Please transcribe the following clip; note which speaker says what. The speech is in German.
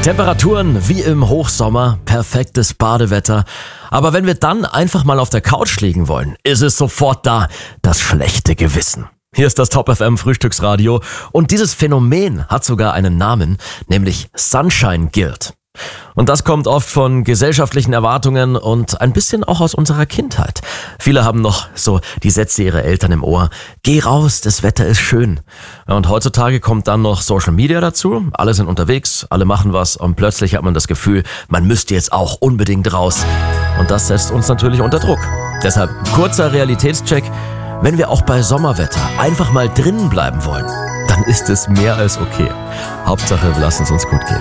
Speaker 1: Temperaturen wie im Hochsommer, perfektes Badewetter. Aber wenn wir dann einfach mal auf der Couch liegen wollen, ist es sofort da, das schlechte Gewissen. Hier ist das Top FM Frühstücksradio und dieses Phänomen hat sogar einen Namen, nämlich Sunshine Guilt. Und das kommt oft von gesellschaftlichen Erwartungen und ein bisschen auch aus unserer Kindheit. Viele haben noch so die Sätze ihrer Eltern im Ohr. Geh raus, das Wetter ist schön. Und heutzutage kommt dann noch Social Media dazu. Alle sind unterwegs, alle machen was und plötzlich hat man das Gefühl, man müsste jetzt auch unbedingt raus. Und das setzt uns natürlich unter Druck. Deshalb kurzer Realitätscheck. Wenn wir auch bei Sommerwetter einfach mal drinnen bleiben wollen, dann ist es mehr als okay. Hauptsache, wir lassen es uns gut gehen.